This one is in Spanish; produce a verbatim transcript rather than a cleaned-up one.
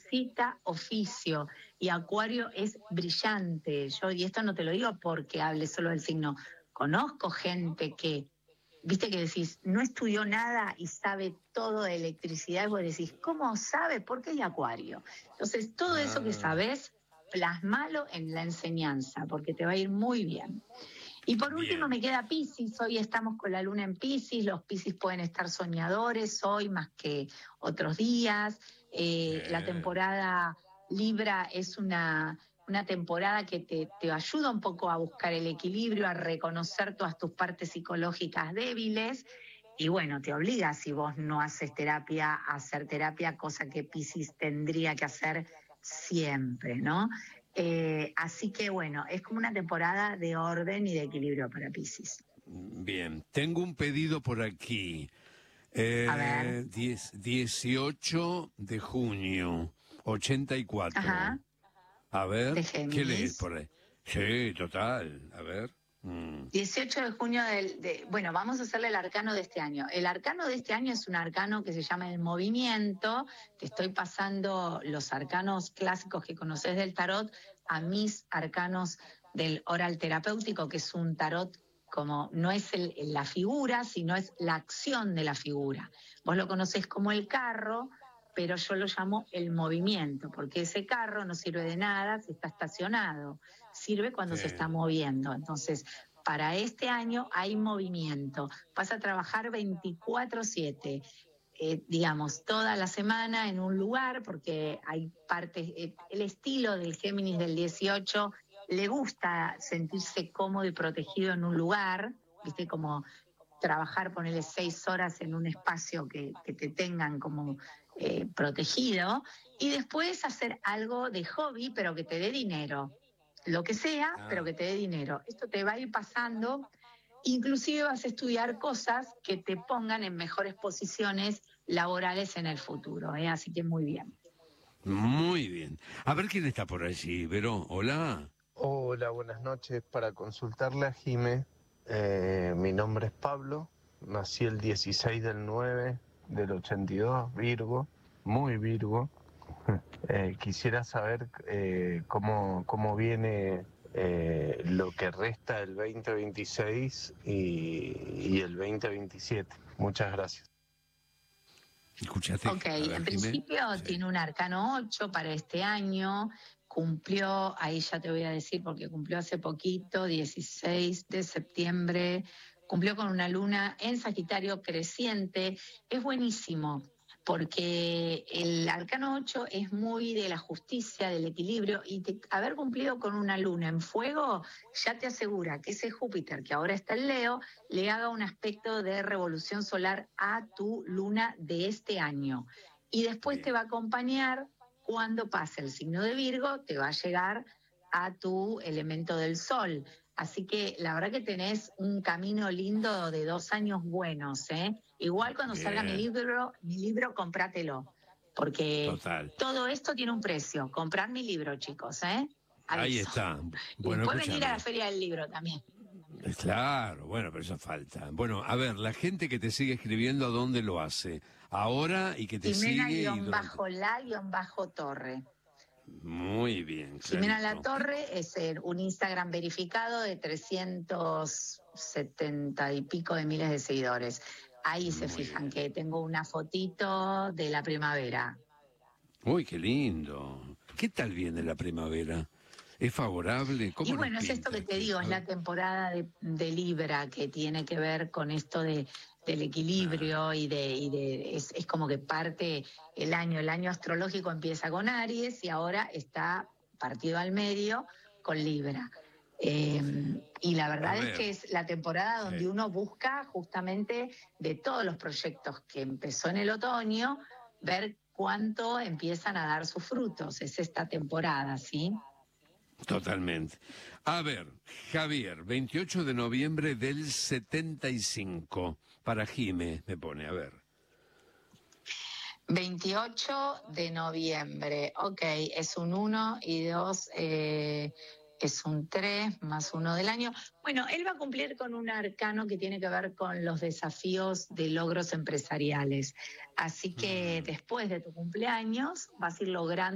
necesita oficio y Acuario es brillante. Yo, y esto no te lo digo porque hable solo del signo, conozco gente que, viste que decís, no estudió nada y sabe todo de electricidad, y vos decís, ¿cómo sabe? Porque es de Acuario. Entonces, todo Ah. eso que sabés, plasmalo en la enseñanza, porque te va a ir muy bien. Y por Bien. último me queda Piscis. Hoy estamos con la luna en Piscis. Los Piscis pueden estar soñadores hoy más que otros días. Eh, la temporada Libra es una, una temporada que te, te ayuda un poco a buscar el equilibrio, a reconocer todas tus partes psicológicas débiles. Y bueno, te obliga, si vos no haces terapia, a hacer terapia, cosa que Piscis tendría que hacer siempre, ¿no? Eh, así que bueno, es como una temporada de orden y de equilibrio para Piscis. Bien, tengo un pedido por aquí. Eh, A ver. diez, dieciocho de junio, ochenta y cuatro. Ajá. A ver, De ¿qué lees Géminis. por ahí? Sí, total. A ver. Mm. dieciocho de junio del... De, bueno, vamos a hacerle el arcano de este año. El arcano de este año es un arcano que se llama el movimiento. Te estoy pasando los arcanos clásicos que conoces del tarot a mis arcanos del oral terapéutico, que es un tarot como no es el, la figura, sino es la acción de la figura. Vos lo conocés como el carro, pero yo lo llamo el movimiento, porque ese carro no sirve de nada si está estacionado, sirve cuando Sí. se está moviendo. Entonces, para este año hay movimiento, vas a trabajar veinticuatro siete, eh, digamos, toda la semana en un lugar, porque hay partes, eh, el estilo del Géminis del dieciocho le gusta sentirse cómodo y protegido en un lugar, viste, como trabajar, ponerle seis horas en un espacio que, que te tengan como eh, protegido, y después hacer algo de hobby, pero que te dé dinero, lo que sea, Ah. pero que te dé dinero. Esto te va a ir pasando, inclusive vas a estudiar cosas que te pongan en mejores posiciones laborales en el futuro, ¿eh? Así que muy bien. Muy bien. A ver quién está por allí, Vero. Hola. Hola, buenas noches. Para consultarle a Jime, eh, mi nombre es Pablo, nací el dieciséis del nueve del ochenta y dos, Virgo, muy Virgo. Eh, quisiera saber eh, cómo, cómo viene eh, lo que resta del veinte veintiséis y, y el veinte veintisiete. Muchas gracias. Escuchaste. Ok, A ver, en Jimé. principio Sí. tiene un arcano ocho para este año, cumplió, ahí ya te voy a decir porque cumplió hace poquito, dieciséis de septiembre, cumplió con una luna en Sagitario creciente. Es buenísimo porque el arcano ocho es muy de la justicia, del equilibrio, y te, haber cumplido con una luna en fuego ya te asegura que ese Júpiter que ahora está en Leo le haga un aspecto de revolución solar a tu luna de este año. Y después Bien. te va a acompañar cuando pase el signo de Virgo, te va a llegar a tu elemento del sol. Así que la verdad que tenés un camino lindo de dos años buenos, ¿eh? Igual cuando Bien. salga mi libro, mi libro, comprátelo, porque Total. todo esto tiene un precio. Comprad mi libro, chicos, ¿eh? Ahí Aviso. está. Y Bueno, después venir a la escúchame. Feria del Libro también. Claro, bueno, pero eso falta. Bueno, a ver, la gente que te sigue escribiendo, ¿a dónde lo hace? Ahora y que te sigue y durante... Jimena-la-torre. Muy bien, Jimena La clarito. Torre es eh, un Instagram verificado de trescientos setenta y pico de miles de seguidores. Ahí se Muy fijan bien. que tengo una fotito de la primavera. Uy, qué lindo. ¿Qué tal viene la primavera? ¿Es favorable? ¿Cómo Y nos bueno, es pinta esto que te aquí? digo, A es ver. la temporada de, de Libra, que tiene que ver con esto de, del equilibrio y de, y de es, es como que parte el año, el año astrológico empieza con Aries y ahora está partido al medio con Libra. Eh, y la A verdad es ver. que es la temporada donde Sí. uno busca justamente de todos los proyectos que empezó en el otoño, ver cuánto empiezan a dar sus frutos. Es esta temporada, ¿sí? Totalmente. A ver, Javier, veintiocho de noviembre del setenta y cinco. Para Jime, me pone, a ver. veintiocho de noviembre, ok, es un uno y dos, eh, es un tres más uno del año. Bueno, él va a cumplir con un arcano que tiene que ver con los desafíos de logros empresariales. Así que Mm. después de tu cumpleaños vas a ir logrando